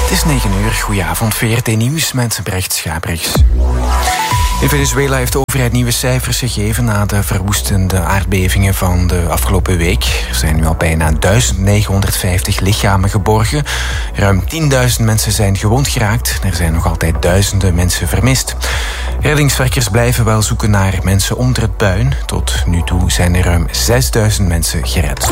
Het is 9 uur. Goedenavond, VRT Nieuws met Brecht Schaprechts. In Venezuela heeft de overheid nieuwe cijfers gegeven na de verwoestende aardbevingen van de afgelopen week. Er zijn nu al bijna 1950 lichamen geborgen. Ruim 10.000 mensen zijn gewond geraakt. Er zijn nog altijd duizenden mensen vermist. Reddingswerkers blijven wel zoeken naar mensen onder het puin. Tot nu toe zijn er ruim 6.000 mensen gered.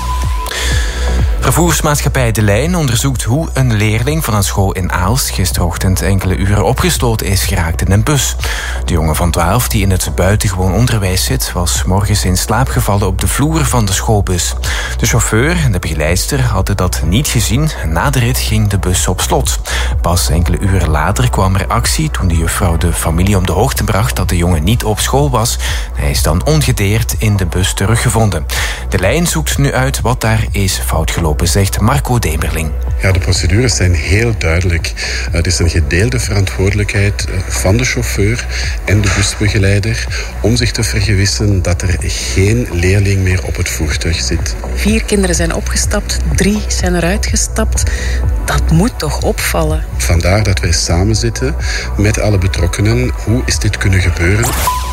Vervoersmaatschappij De Lijn onderzoekt hoe een leerling van een school in Aalst gisterochtend enkele uren opgesloten is geraakt in een bus. De jongen van 12 die in het buitengewoon onderwijs zit, was morgens in slaap gevallen op de vloer van de schoolbus. De chauffeur en de begeleidster hadden dat niet gezien. Na de rit ging de bus op slot. Pas enkele uren later kwam er actie toen de juffrouw de familie op de hoogte bracht dat de jongen niet op school was. Hij is dan ongedeerd in de bus teruggevonden. De Lijn zoekt nu uit wat daar is fout gelopen, zegt Marco Demerling. Ja, de procedures zijn heel duidelijk. Het is een gedeelde verantwoordelijkheid van de chauffeur en de busbegeleider om zich te vergewissen dat er geen leerling meer op het voertuig zit. 4 kinderen zijn opgestapt, 3 zijn eruit gestapt. Dat moet toch opvallen? Vandaar dat wij samen zitten met alle betrokkenen. Hoe is dit kunnen gebeuren?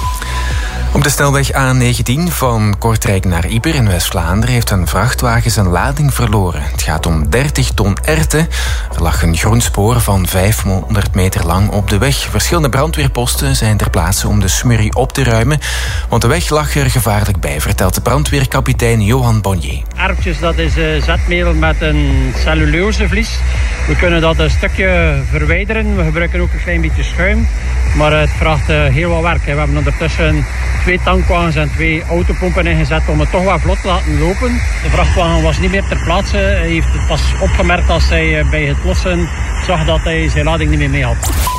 Op de snelweg A19 van Kortrijk naar Ieper in West-Vlaanderen heeft een vrachtwagen zijn lading verloren. Het gaat om 30 ton erwten. Er lag een groen spoor van 500 meter lang op de weg. Verschillende brandweerposten zijn ter plaatse om de smurrie op te ruimen, want de weg lag er gevaarlijk bij, vertelt de brandweerkapitein Johan Bonnier. Erwtjes, dat is zetmeel met een cellulosevlies. We kunnen dat een stukje verwijderen. We gebruiken ook een klein beetje schuim. Maar het vraagt heel wat werk. We hebben ondertussen 2 tankwagens en 2 autopompen ingezet om het toch wat vlot te laten lopen. De vrachtwagen was niet meer ter plaatse. Hij heeft het pas opgemerkt als hij bij het lossen zag dat hij zijn lading niet meer mee had.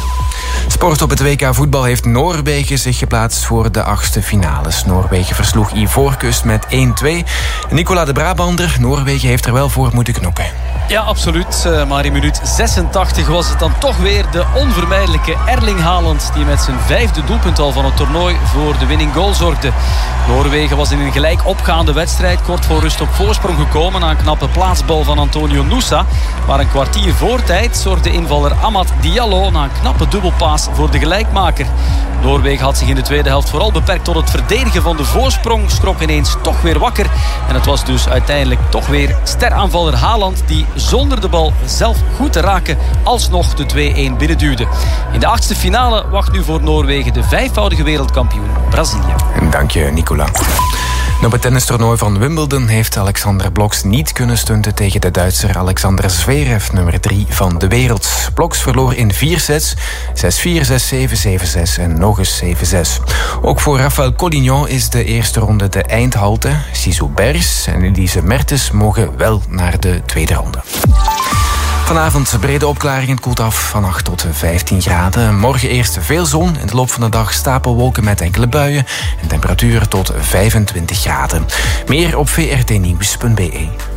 Sport op het WK voetbal heeft Noorwegen zich geplaatst voor de 8e finales. Noorwegen versloeg Ivoorkust met 1-2. Nicolas de Brabander, Noorwegen heeft er wel voor moeten knokken. Ja, absoluut. Maar in minuut 86 was het dan toch weer de onvermijdelijke Erling Haaland die met zijn 5e doelpunt al van het toernooi voor de winning goal zorgde. Noorwegen was in een gelijk opgaande wedstrijd kort voor rust op voorsprong gekomen na een knappe plaatsbal van Antonio Nusa. Maar een kwartier voor tijd zorgde invaller Amad Diallo na een knappe dubbelpaas voor de gelijkmaker. Noorwegen had zich in de tweede helft vooral beperkt tot het verdedigen van de voorsprong. Schrok ineens toch weer wakker. En het was dus uiteindelijk toch weer steraanvaller Haaland die zonder de bal zelf goed te raken alsnog de 2-1 binnenduwde. In de 8e finale wacht nu voor Noorwegen de 5-voudige wereldkampioen Brazilië. Dank je, Nicolas. Op het tennistoernooi van Wimbledon heeft Alexander Bloksch niet kunnen stunten tegen de Duitser Alexander Zverev, nummer 3 van de wereld. Bloksch verloor in 4 sets, 6-4, 6-7, 7-6 en nog eens 7-6. Ook voor Rafael Collignon is de eerste ronde de eindhalte. Sisou Bergs en Elise Mertens mogen wel naar de tweede ronde. Vanavond brede opklaringen, koelt af van 8 tot 15 graden. Morgen eerst veel zon, in de loop van de dag stapelwolken met enkele buien en temperaturen tot 25 graden. Meer op vrtnieuws.be.